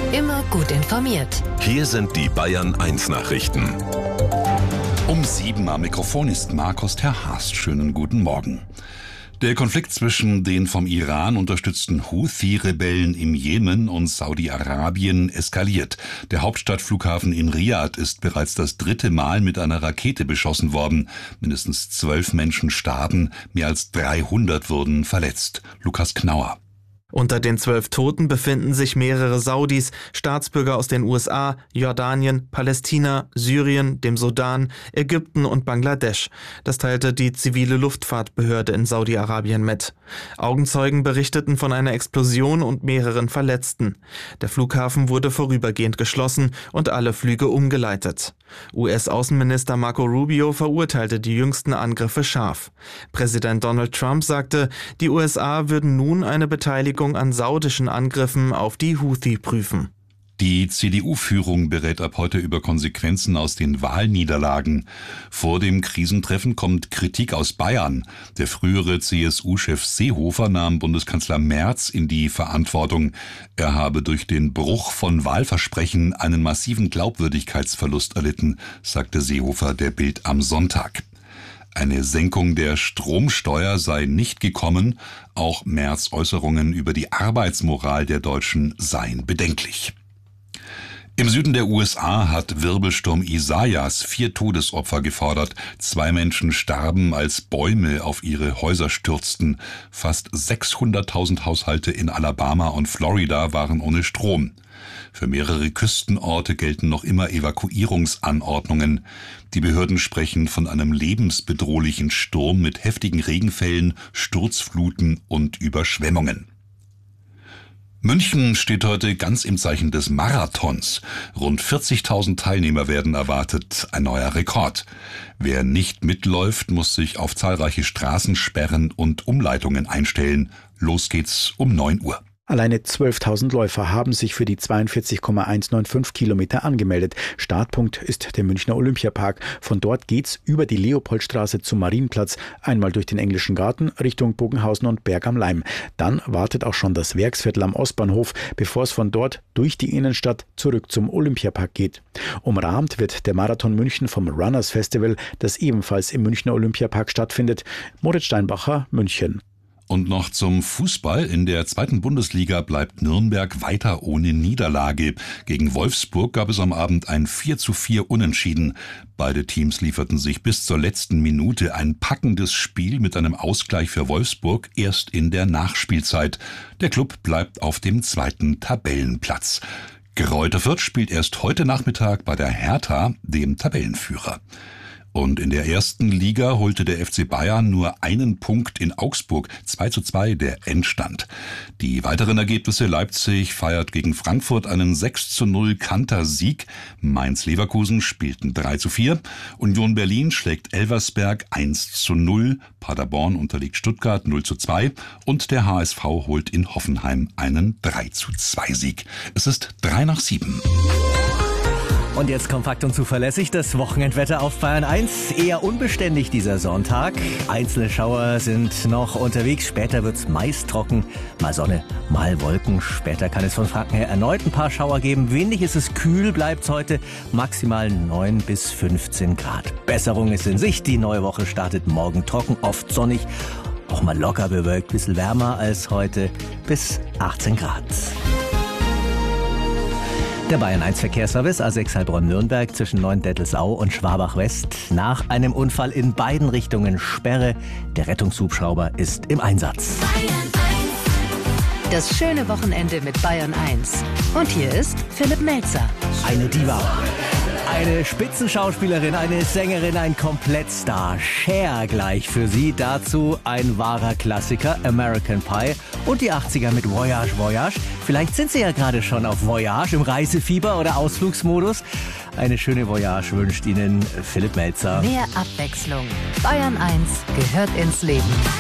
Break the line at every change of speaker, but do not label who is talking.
Immer gut informiert.
Hier sind die Bayern 1 Nachrichten.
Um 7 am Mikrofon ist Markus Terhast. Schönen guten Morgen. Der Konflikt zwischen den vom Iran unterstützten Houthi-Rebellen im Jemen und Saudi-Arabien eskaliert. Der Hauptstadtflughafen in Riad ist bereits das 3. Mal mit einer Rakete beschossen worden. Mindestens 12 Menschen starben, mehr als 300 wurden verletzt. Lukas Knauer.
Unter den 12 Toten befinden sich mehrere Saudis, Staatsbürger aus den USA, Jordanien, Palästina, Syrien, dem Sudan, Ägypten und Bangladesch. Das teilte die zivile Luftfahrtbehörde in Saudi-Arabien mit. Augenzeugen berichteten von einer Explosion und mehreren Verletzten. Der Flughafen wurde vorübergehend geschlossen und alle Flüge umgeleitet. US-Außenminister Marco Rubio verurteilte die jüngsten Angriffe scharf. Präsident Donald Trump sagte, die USA würden nun eine Beteiligung an saudischen Angriffen auf die Houthi prüfen.
Die CDU-Führung berät ab heute über Konsequenzen aus den Wahlniederlagen. Vor dem Krisentreffen kommt Kritik aus Bayern. Der frühere CSU-Chef Seehofer nahm Bundeskanzler Merz in die Verantwortung. Er habe durch den Bruch von Wahlversprechen einen massiven Glaubwürdigkeitsverlust erlitten, sagte Seehofer der Bild am Sonntag. Eine Senkung der Stromsteuer sei nicht gekommen. Auch Merz' Äußerungen über die Arbeitsmoral der Deutschen seien bedenklich. Im Süden der USA hat Wirbelsturm Isaias 4 Todesopfer gefordert. 2 Menschen starben, als Bäume auf ihre Häuser stürzten. Fast 600.000 Haushalte in Alabama und Florida waren ohne Strom. Für mehrere Küstenorte gelten noch immer Evakuierungsanordnungen. Die Behörden sprechen von einem lebensbedrohlichen Sturm mit heftigen Regenfällen, Sturzfluten und Überschwemmungen. München steht heute ganz im Zeichen des Marathons. Rund 40.000 Teilnehmer werden erwartet, ein neuer Rekord. Wer nicht mitläuft, muss sich auf zahlreiche Straßensperren und Umleitungen einstellen. Los geht's um 9 Uhr.
Alleine 12.000 Läufer haben sich für die 42,195 Kilometer angemeldet. Startpunkt ist der Münchner Olympiapark. Von dort geht's über die Leopoldstraße zum Marienplatz, einmal durch den Englischen Garten Richtung Bogenhausen und Berg am Laim. Dann wartet auch schon das Werksviertel am Ostbahnhof, bevor es von dort durch die Innenstadt zurück zum Olympiapark geht. Umrahmt wird der Marathon München vom Runners Festival, das ebenfalls im Münchner Olympiapark stattfindet. Moritz Steinbacher, München.
Und noch zum Fußball. In der 2. Bundesliga bleibt Nürnberg weiter ohne Niederlage. Gegen Wolfsburg gab es am Abend ein 4:4 Unentschieden. Beide Teams lieferten sich bis zur letzten Minute ein packendes Spiel mit einem Ausgleich für Wolfsburg erst in der Nachspielzeit. Der Klub bleibt auf dem 2. Tabellenplatz. Greuther Fürth spielt erst heute Nachmittag bei der Hertha, dem Tabellenführer. Und in der 1. Liga holte der FC Bayern nur einen Punkt in Augsburg, 2:2 der Endstand. Die weiteren Ergebnisse: Leipzig feiert gegen Frankfurt einen 6:0 Kanter-Sieg, Mainz-Leverkusen spielten 3:4, Union Berlin schlägt Elversberg 1:0, Paderborn unterliegt Stuttgart 0:2 und der HSV holt in Hoffenheim einen 3:2 Sieg. Es ist 6:55.
Und jetzt kompakt und zuverlässig das Wochenendwetter auf Bayern 1. Eher unbeständig dieser Sonntag. Einzelne Schauer sind noch unterwegs. Später wird's meist trocken. Mal Sonne, mal Wolken. Später kann es von Franken her erneut ein paar Schauer geben. Windig ist es, kühl bleibt's heute. Maximal 9 bis 15 Grad. Besserung ist in Sicht. Die neue Woche startet morgen trocken, oft sonnig. Auch mal locker bewölkt, bisschen wärmer als heute, bis 18 Grad. Der Bayern 1 Verkehrsservice A6 Heilbronn-Nürnberg zwischen Neuendettelsau und Schwabach-West. Nach einem Unfall in beiden Richtungen Sperre. Der Rettungshubschrauber ist im Einsatz.
Das schöne Wochenende mit Bayern 1. Und hier ist Philipp Melzer.
Eine Diva. Eine Spitzenschauspielerin, eine Sängerin, ein Komplettstar. Cher gleich für Sie. Dazu ein wahrer Klassiker, American Pie. Und die 80er mit Voyage, Voyage. Vielleicht sind Sie ja gerade schon auf Voyage, im Reisefieber oder Ausflugsmodus. Eine schöne Voyage wünscht Ihnen Philipp Melzer.
Mehr Abwechslung. Bayern 1 gehört ins Leben.